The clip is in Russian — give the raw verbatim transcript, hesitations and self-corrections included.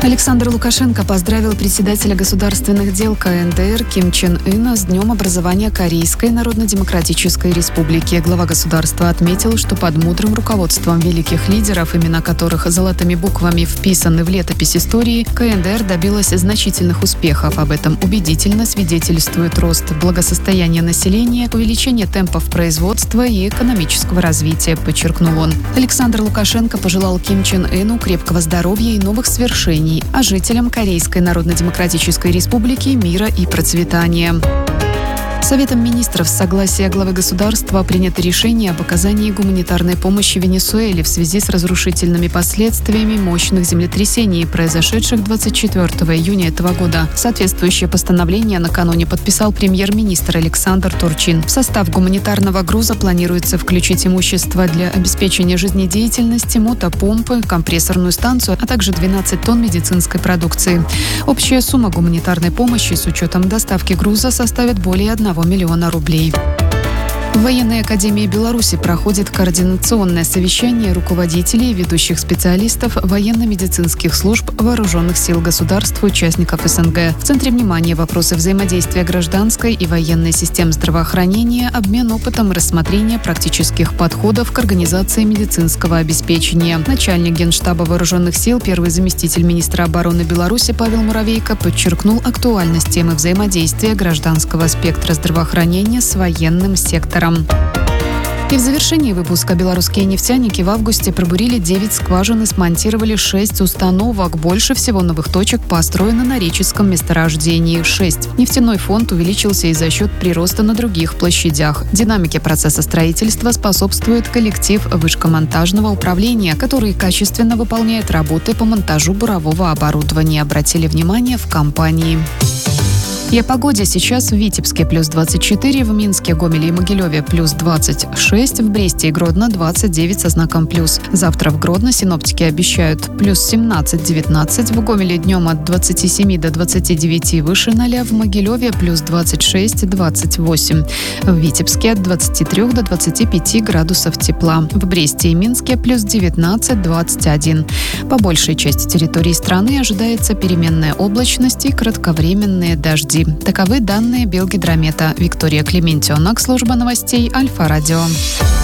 Александр Лукашенко поздравил председателя государственных дел ка эн дэ эр Ким Чен Ына с днем образования Корейской Народно-Демократической Республики. Глава государства отметил, что под мудрым руководством великих лидеров, имена которых золотыми буквами вписаны в летопись истории, ка эн дэ эр добилась значительных успехов. Об этом убедительно свидетельствует рост благосостояния населения, увеличение темпов производства и экономического развития, подчеркнул он. Александр Лукашенко пожелал Ким Чен Ыну крепкого здоровья и новых свершений, а жителям Корейской Народно-Демократической Республики мира и процветания. Советом министров с согласия главы государства принято решение об оказании гуманитарной помощи Венесуэле в связи с разрушительными последствиями мощных землетрясений, произошедших двадцать четвёртого июня этого года. Соответствующее постановление накануне подписал премьер-министр Александр Турчин. В состав гуманитарного груза планируется включить имущество для обеспечения жизнедеятельности, мотопомпы, компрессорную станцию, а также двенадцать тонн медицинской продукции. Общая сумма гуманитарной помощи с учетом доставки груза составит более одного миллиона рублей. В Военной академии Беларуси проходит координационное совещание руководителей и ведущих специалистов военно-медицинских служб вооруженных сил государств, участников эс эн гэ. В центре внимания вопросы взаимодействия гражданской и военной систем здравоохранения, обмен опытом и рассмотрение практических подходов к организации медицинского обеспечения. Начальник Генштаба вооруженных сил, первый заместитель министра обороны Беларуси Павел Муравейко подчеркнул актуальность темы взаимодействия гражданского спектра здравоохранения с военным сектором. И в завершении выпуска белорусские нефтяники в августе пробурили девять скважин и смонтировали шесть установок. Больше всего новых точек построено на Реческом месторождении – шесть. Нефтяной фонд увеличился и за счет прироста на других площадях. Динамике процесса строительства способствует коллектив вышкомонтажного управления, который качественно выполняет работы по монтажу бурового оборудования, обратили внимание в компании. И о погоде. Сейчас в Витебске плюс двадцать четыре, в Минске, Гомеле и Могилеве плюс двадцать шесть, в Бресте и Гродно двадцать девять со знаком плюс. Завтра в Гродно синоптики обещают плюс семнадцать-девятнадцать, в Гомеле днем от двадцати семи до двадцати девяти выше ноля, в Могилеве плюс двадцать шесть-двадцать восемь, в Витебске от двадцати трёх до двадцати пяти градусов тепла, в Бресте и Минске плюс девятнадцать-двадцать один. По большей части территории страны ожидается переменная облачность и кратковременные дожди. Таковы данные Белгидромета. Виктория Клементьевна, служба новостей Альфа-Радио.